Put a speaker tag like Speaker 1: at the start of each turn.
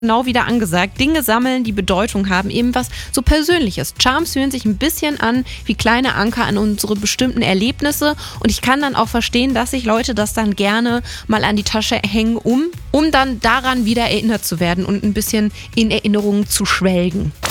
Speaker 1: genau wieder angesagt. Dinge sammeln, die Bedeutung haben, eben was so Persönliches. Charms fühlen sich ein bisschen an wie kleine Anker an unsere bestimmten Erlebnisse und ich kann dann auch verstehen, dass sich Leute das dann gerne mal an die Tasche hängen, um dann daran wieder erinnert zu werden und ein bisschen in Erinnerungen zu schwelgen.